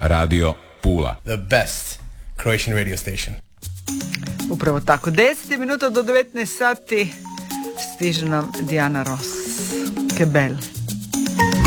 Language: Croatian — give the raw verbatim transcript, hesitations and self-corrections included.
Radio Pula. The best Croatian radio station. Upravo tako. deset minuta do devetnaest sati stiže nam Diana Ross. Che bel.